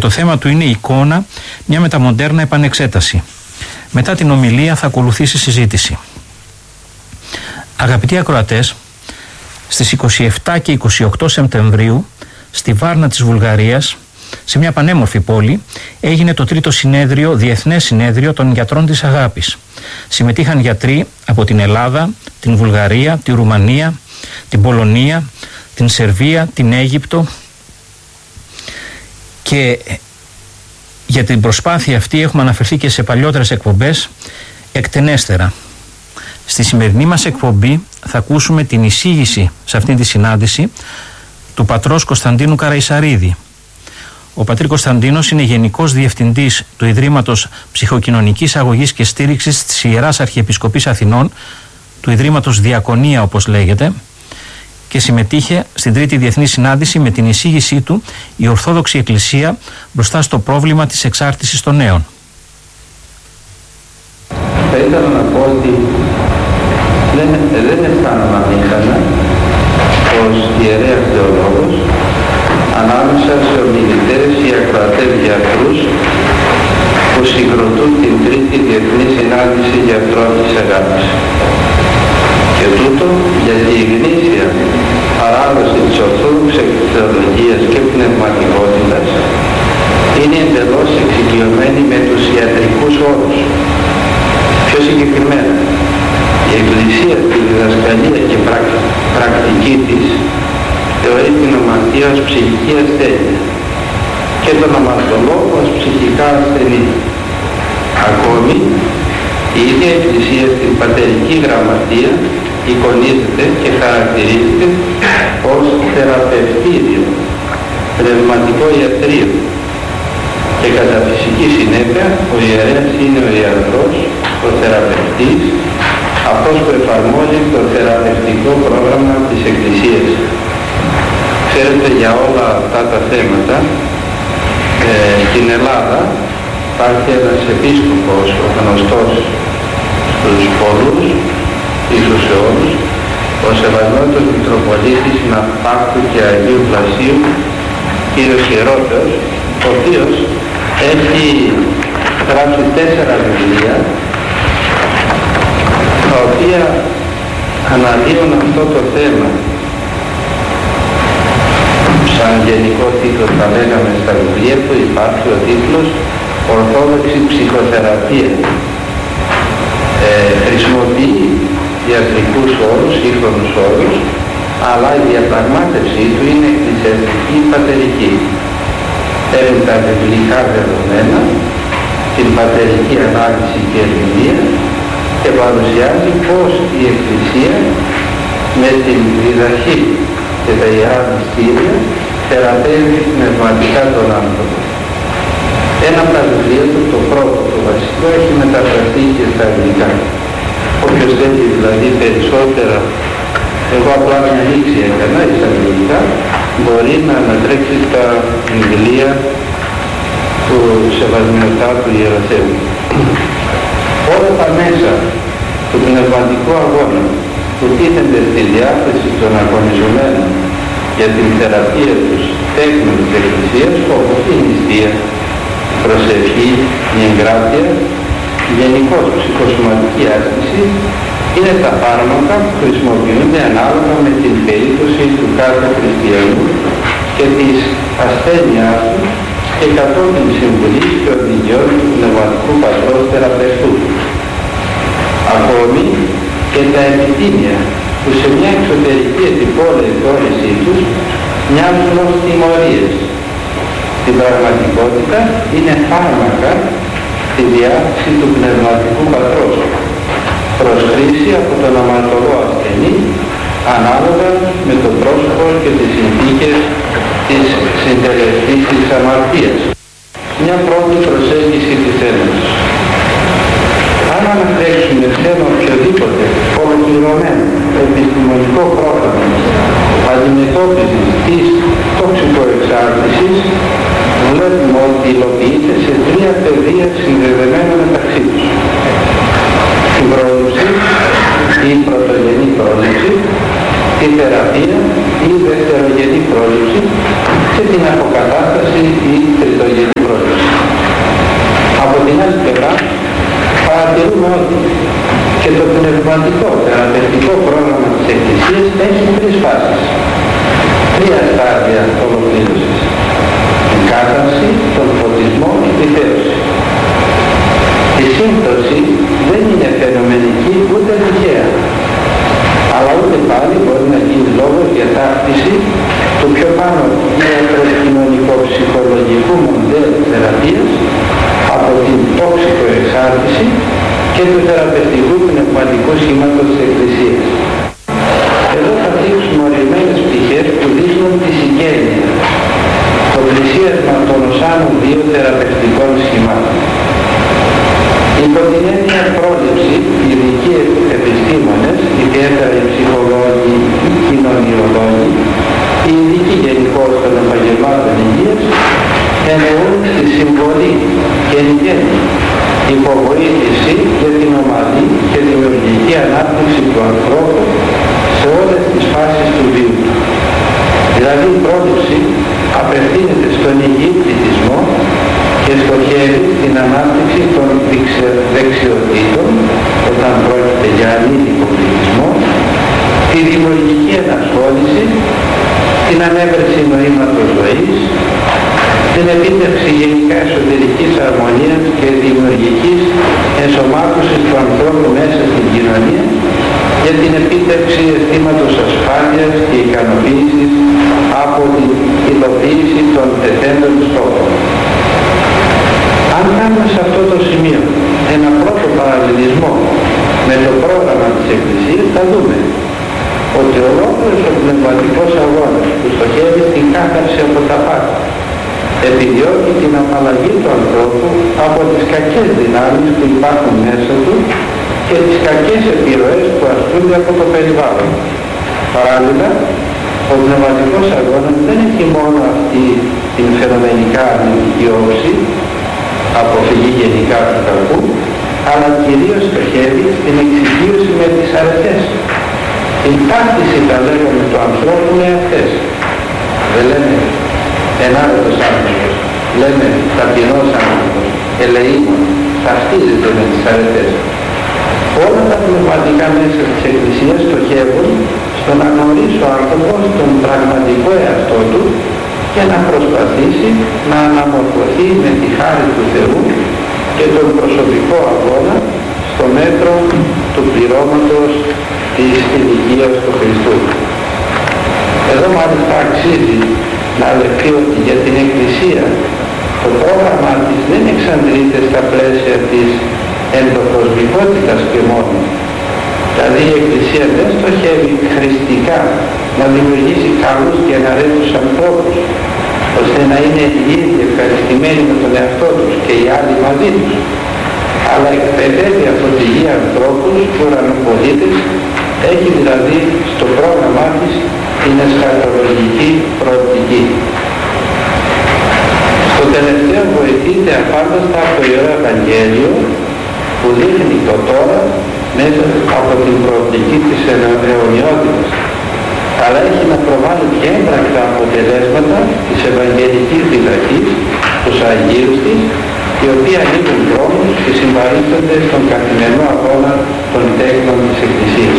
το θέμα του είναι η εικόνα, μια μεταμοντέρνα επανεξέταση. Μετά την ομιλία θα ακολουθήσει συζήτηση. Αγαπητοί ακροατές, στις 27 και 28 Σεπτεμβρίου, στη Βάρνα της Βουλγαρίας, σε μια πανέμορφη πόλη, έγινε το τρίτο συνέδριο, διεθνές συνέδριο των γιατρών της αγάπης. Συμμετείχαν γιατροί από την Ελλάδα, την Βουλγαρία, τη Ρουμανία, την Πολωνία, την Σερβία, την Αίγυπτο, και για την προσπάθεια αυτή έχουμε αναφερθεί και σε παλιότερες εκπομπές εκτενέστερα. Στη σημερινή μας εκπομπή θα ακούσουμε την εισήγηση σε αυτή τη συνάντηση του πατρός Κωνσταντίνου Καραϊσαρίδη. Ο πατήρ Κωνσταντίνος είναι Γενικός Διευθυντής του Ιδρύματος Ψυχοκοινωνικής Αγωγής και Στήριξης της Ιεράς Αρχιεπισκοπής Αθηνών, του Ιδρύματος Διακονία όπως λέγεται, και συμμετείχε στην τρίτη διεθνή συνάντηση με την εισήγησή του η Ορθόδοξη Εκκλησία μπροστά στο πρόβλημα της εξάρτησης των νέων. Θα ήθελα να πω ότι δεν αισθάνομαι αμήχανα ως ιερέας θεολόγος ανάμεσα σε ομιλητές ή ακροατές γιατρούς που συγκροτούν την τρίτη διεθνή συνάντηση γιατρών της αγάπης. Και τούτο γιατί η γνήσια παράδοση της ορθόδοξης θεολογίας και πνευματικότητας είναι εντελώς εξοικειωμένη με τους ιατρικούς όρους. Πιο συγκεκριμένα, η Εκκλησία στη διδασκαλία και πρακτική της θεωρεί την ομαρτία ως ψυχική ασθένεια και τον αμαρτωλόγο ως ψυχικά ασθενή. Ακόμη, η ίδια Εκκλησία στην πατερική γραμματεία εικονίζεται και χαρακτηρίζεται ως θεραπευτήριο, πνευματικό ιατρείο, και κατά φυσική συνέπεια ο ιερέας είναι ο ιατρός, ο θεραπευτής, αυτός που εφαρμόζει το θεραπευτικό πρόγραμμα της Εκκλησίας. Ξέρετε, για όλα αυτά τα θέματα στην Ελλάδα υπάρχει ένας επίσκοπος, ο γνωστός στους πολλούς, ίσως σε όλους, ο Σεβασμιότατος Μητροπολίτης Ναυπάκτου και Αγίου Πλασίου, κύριος Ιερόπαιος, ο οποίος έχει γράψει 4 βιβλία, τα οποία αναλύουν αυτό το θέμα. Σαν γενικό τίτλο θα λέγαμε στα βιβλία του υπάρχει ο τίτλος «Ορθόδοξη ψυχοθεραπεία». Χρησιμοποιεί ιατρικούς όρους, σύγχρονους όρους, αλλά η διαπραγμάτευσή του είναι εκκλησιαστική πατερική. Παίρνει τα βιβλικά δεδομένα, την πατερική ανάλυση και ερμηνεία και παρουσιάζει πως η Εκκλησία με την διδαχή και τα Ιερά Μυστήρια θεραπεύει πνευματικά τον άνθρωπο. Ένα από τα βιβλία του, το πρώτο, το βασικό, έχει μεταφραστεί και στα αγγλικά. Όποιος θέλει δηλαδή περισσότερα, εγώ απλά μια λήξη έκανα στα αγγλικά, μπορεί να ανατρέξει στα βιβλία του Σεβασμιωτάτου Ιεροθέου. Όλα τα μέσα του πνευματικού αγώνα που τίθενται στη διάθεση των αγωνιζομένων για την θεραπεία τους τέκνων της Εκκλησίας, όπως η νηστεία, η προσευχή, η εγκράτεια, η γενικώς ψυχοσωματική άσκηση, είναι τα φάρμακα που χρησιμοποιούνται ανάλογα με την περίπτωση του κάθε χριστιανού και της ασθένειάς του και κατόπιν συμβουλής και οδηγιών του πνευματικού πατρός θεραπευτού. Ακόμη και τα επιτήμια που σε μια εξωτερική εντυπώνησή τους μοιάζουν ως τιμωρίες. Στην πραγματικότητα είναι φάρμακα στη διάθεση του πνευματικού πατρός, προς χρήση από τον αμαρτωλό ασθενή, ανάλογα με το πρόσωπο και τις συνθήκες της συντελεστής της αμαρτίας. Μια πρώτη προσέγγιση της Ένωσης. Αν ανατρέξουμε σε ένα οποιοδήποτε ολοκληρωμένο επιστημονικό πρόγραμμα αντιμετώπισης της τοξικοεξάρτησης, βλέπουμε ότι υλοποιείται σε 3 πεδία συνδεδεμένα μεταξύ τους. Την πρόληψη, την πρωτογενή πρόληψη, τη θεραπεία ή δευτερογενή πρόληψη και την αποκατάσταση ή τριτογενή πνευματικού σήματος της Εκκλησίας. Εδώ θα δείξουμε ορισμένες πτυχές που δείχνουν τη συγγένεια, το πλησίασμα των οσάνων δύο θεραπευτικών σχημάτων. Υπό την έννοια πρόληψη, οι ειδικοί επιστήμονες, ιδιαίτερα οι ψυχολόγοι, οι κοινωνιολόγοι, οι ειδικοί γενικώς των επαγγελμάτων υγείας, εννοούν τη συμβολή και εν γέννη υποβοήθηση για την ομαλή και δημιουργική ανάπτυξη του ανθρώπου σε όλες τις φάσεις του βίου του. Δηλαδή η πρόληψη απευθύνεται στον υγιή πληθυσμό και στοχεύει στην ανάπτυξη των δεξιοτήτων όταν πρόκειται για ανήλικο πληθυσμό, τη δημιουργική ενασχόληση, την ανέβρεση νοήματος ζωής, την επίτευξη γενικά εσωτερικής αρμονίας και δημιουργικής ενσωμάτωσης του ανθρώπου μέσα στην κοινωνία, για την επίτευξη αισθήματος ασφάλειας και ικανοποίησης από την υλοποίηση των τεθέντων στόχων. Αν κάνουμε σε αυτό το σημείο ένα πρώτο παραλληλισμό με το πρόγραμμα της Εκκλησίας, θα δούμε ότι ολόκληρος ο πνευματικός αγώνας που στοχεύει στην κάθαρση από τα πάντα επιδιώκει την απαλλαγή του ανθρώπου από τις κακές δυνάμεις που υπάρχουν μέσα του και τις κακές επιρροές που ασκούνται από το περιβάλλον. Παράλληλα, ο πνευματικός αγώνας δεν έχει μόνο αυτή την φαινομενικά αρνητική όψη, αποφυγή γενικά του κακού, αλλά κυρίως στοχεύει στην εξοικείωση με τις αρετές. Την ταύτιση, τα λέγαμε, του ανθρώπου με αυτές. Δεν λέμε ενάρετος άνθρωπος, λέμε ταπεινός άνθρωπος, ελεήμων, ταυτίζεται με τις αρετές. Όλα τα πνευματικά μέσα της Εκκλησίας στοχεύουν στο να γνωρίσει ο άνθρωπος τον πραγματικό εαυτό του και να προσπαθήσει να αναμορφωθεί με τη χάρη του Θεού και τον προσωπικό αγώνα στο μέτρο του πληρώματος της ηλικίας του Χριστού. Εδώ μάλιστα αξίζει να λεχθεί ότι για την Εκκλησία το πρόγραμμα της δεν εξαντλείται στα πλαίσια της ενδοκοσμικότητας και μόνο. Δηλαδή η Εκκλησία δεν στοχεύει χρηστικά να δημιουργήσει καλούς και εναρέτους ανθρώπους, ώστε να είναι οι ίδιοι ευχαριστημένοι με τον εαυτό τους και οι άλλοι μαζί τους, αλλά εκπαιδεύει από τη γη ανθρώπους, ουρανοπολίτες, έχει δηλαδή στο πρόγραμμά της την εσχατολογική προοπτική. Στο τελευταίο βοηθείται αφάνταστα από το Ιερό Ευαγγέλιο που δείχνει το τώρα μέσα από την προοπτική της αιωνιότητας, αλλά έχει να προβάλλει και έμπρακτα αποτελέσματα της Ευαγγελικής διδαχής, τους Αγίους της, οι οποίοι ανοίγουν δρόμους και συμπαρίστανται στον καθημερινό αγώνα των τέκνων της Εκκλησίας.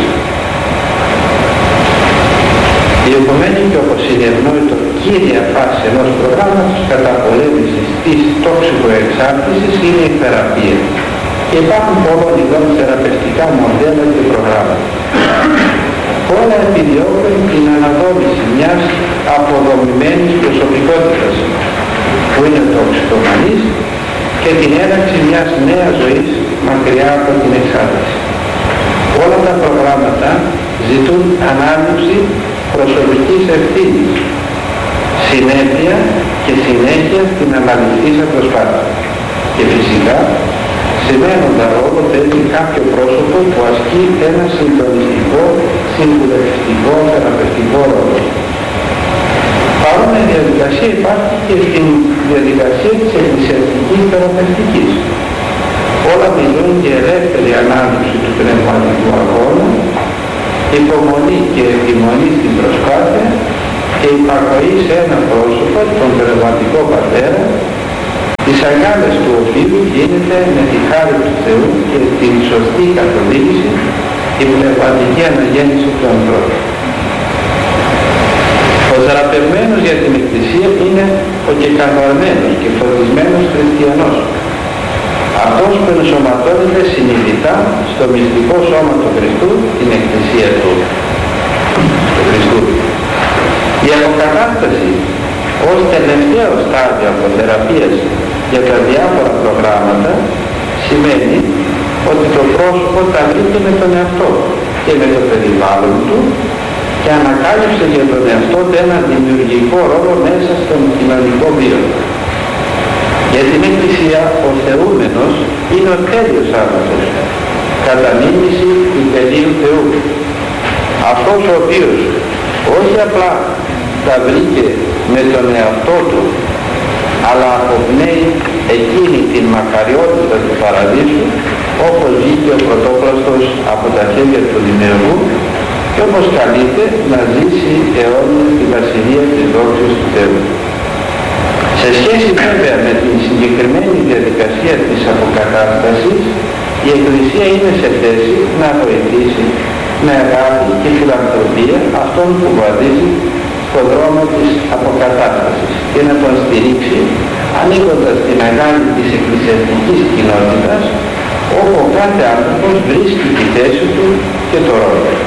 Η επομένη και όπως είναι ευνόητο κύρια φάση ενός προγράμματος καταπολέμησης της τοξικοεξάρτησης είναι η θεραπεία. Και υπάρχουν πολλών ειδών θεραπευτικά μοντέλα και προγράμματα. Όλα επιδιώκουν την αναδόμηση μιας αποδομημένης προσωπικότητας που είναι τοξικομανής και την έναρξη μιας νέας ζωής μακριά από την εξάρτηση. Όλα τα προγράμματα ζητούν ανάληψη προσωπικής ευθύνης, συνέπεια και συνέχεια στην αναληφθήσα προσπάθεια. Και φυσικά σημαίνοντα ρόλο παίζει κάποιο πρόσωπο που ασκεί ένα συντονιστικό, συμβουλευτικό, θεραπευτικό ρόλο. Παρόμοια διαδικασία υπάρχει και στην διαδικασία της εκκλησιαστικής θεραπευτικής. Όλα μιλούν για ελεύθερη ανάληψη του πνευματικού αγώνα, υπομονή και επιμονή στην προσπάθεια και υπακοή σε ένα πρόσωπο, τον πνευματικό πατέρα, τις αγκάλες του οποίου γίνεται με τη χάρη του Θεού και την σωστή καθοδήγηση η πνευματική αναγέννηση του ανθρώπου. Ο θεραπευμένος για την Εκκλησία είναι ο κεκαθαρμένος και φωτισμένος χριστιανός, αυτός που ενσωματώνεται συνειδητά στο μυστικό σώμα του Χριστού, την Εκκλησία του Χριστού. Η αποκατάσταση ως τελευταίο στάδιο αποθεραπείας για τα διάφορα προγράμματα σημαίνει ότι το πρόσωπο τα βρήκε με τον εαυτό και με το περιβάλλον του και ανακάλυψε για τον εαυτό του ένα δημιουργικό ρόλο μέσα στον κοινωνικό βίο. Για την Εκκλησία ο θεούμενος είναι ο τέλειος άνθρωπος, κατά μίμηση του τελείου Θεού. Αυτός ο οποίος όχι απλά τα βρήκε με τον εαυτό του, αλλά αποπνέει εκείνη την μακαριότητα του παραδείσου, όπως βγήκε ο πρωτόπλαστος από τα χέρια του δημιουργού και όπως καλείται να ζήσει αιώνια στη βασιλεία της δόξης του Θεού. Σε σχέση βέβαια με την συγκεκριμένη διαδικασία της αποκατάστασης, η Εκκλησία είναι σε θέση να βοηθήσει με αγάπη και φιλανθρωπία αυτόν που βαδίζει στον δρόμο της αποκατάστασης και να τον στηρίξει ανοίγοντας τη μεγάλη της εκκλησιαστικής κοινότητας, όπου κάθε άνθρωπος βρίσκει τη θέση του και το ρόλο του.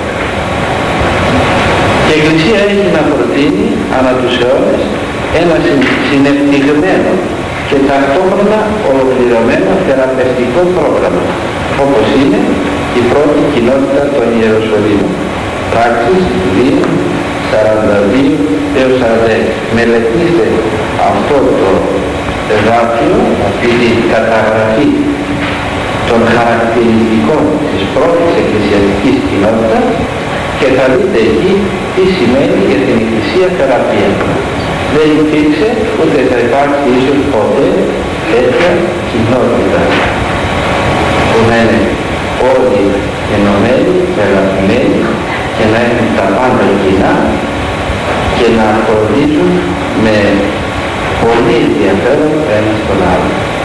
Η Εκκλησία έχει να προτείνει ανά τους αιώνες ένα συνεπτυγμένο και ταυτόχρονα ολοκληρωμένο θεραπευτικό πρόγραμμα, όπως είναι η πρώτη κοινότητα των Ιεροσολύμων. Πράξεις 2, 42 έως 46. Μελετήστε αυτό το εδάφιο, αυτή την καταγραφή των χαρακτηριστικών της πρώτης εκκλησιαστικής κοινότητας και θα δείτε εκεί τι σημαίνει για την Εκκλησία θεραπεία. Δεν υπήρξε ούτε θα υπάρξει ίσως ποτέ τέτοια κοινότητα που να είναι όλοι ενωμένοι, θεραπημένοι και να έχουν τα πάντα κοινά και να φροντίζουν με πολύ ενδιαφέρον το ένα στον άλλο.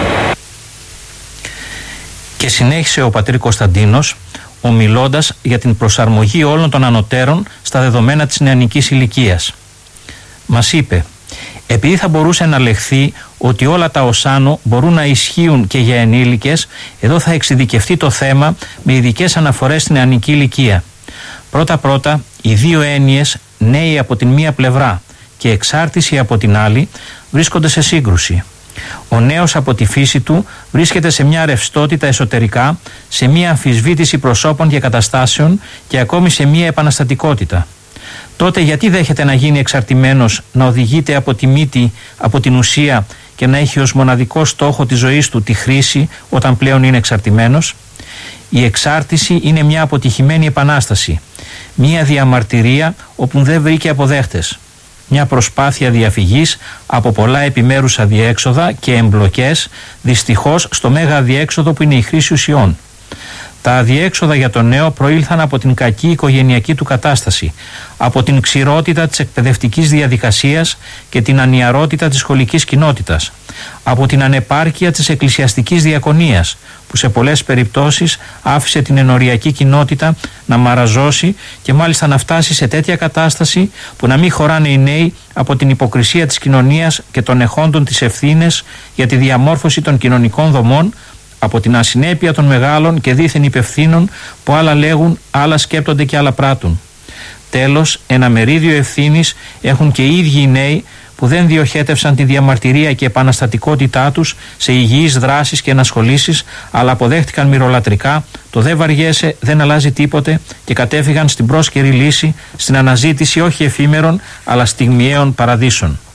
Και συνέχισε ο πατήρ Κωνσταντίνος ομιλώντας για την προσαρμογή όλων των ανωτέρων στα δεδομένα της νεανικής ηλικίας. Μας είπε, επειδή θα μπορούσε να λεχθεί ότι όλα τα ως άνω μπορούν να ισχύουν και για ενήλικες, εδώ θα εξειδικευτεί το θέμα με ειδικές αναφορές στην νεανική ηλικία. Πρώτα-πρώτα, οι δύο έννοιες, νέοι από την μία πλευρά και εξάρτηση από την άλλη, βρίσκονται σε σύγκρουση. Ο νέος από τη φύση του βρίσκεται σε μια ρευστότητα εσωτερικά, σε μια αμφισβήτηση προσώπων και καταστάσεων και ακόμη σε μια επαναστατικότητα. Τότε γιατί δέχεται να γίνει εξαρτημένος, να οδηγείται από τη μύτη, από την ουσία και να έχει ως μοναδικό στόχο της ζωής του τη χρήση όταν πλέον είναι εξαρτημένος? Η εξάρτηση είναι μια αποτυχημένη επανάσταση, μια διαμαρτυρία όπου δεν βρήκε αποδέχτες. Μια προσπάθεια διαφυγής από πολλά επιμέρους αδιέξοδα και εμπλοκές, δυστυχώς στο μέγα αδιέξοδο που είναι η χρήση ουσιών. Τα αδιέξοδα για τον νέο προήλθαν από την κακή οικογενειακή του κατάσταση, από την ξηρότητα της εκπαιδευτικής διαδικασίας και την ανιαρότητα της σχολικής κοινότητας, από την ανεπάρκεια της εκκλησιαστικής διακονίας, που σε πολλές περιπτώσεις άφησε την ενοριακή κοινότητα να μαραζώσει και μάλιστα να φτάσει σε τέτοια κατάσταση που να μην χωράνε οι νέοι από την υποκρισία της κοινωνίας και των εχόντων τις ευθύνες για τη διαμόρφωση των κοινωνικών δομών, από την ασυνέπεια των μεγάλων και δίθεν υπευθύνων που άλλα λέγουν, άλλα σκέπτονται και άλλα πράττουν. Τέλος, ένα μερίδιο ευθύνης έχουν και οι ίδιοι οι νέοι που δεν διοχέτευσαν τη διαμαρτυρία και επαναστατικότητά τους σε υγιείς δράσεις και ενασχολήσεις, αλλά αποδέχτηκαν μυρολατρικά το «δεν βαριέσαι, δεν αλλάζει τίποτε» και κατέφυγαν στην πρόσκαιρη λύση, στην αναζήτηση όχι εφήμερων αλλά στιγμιαίων παραδείσων.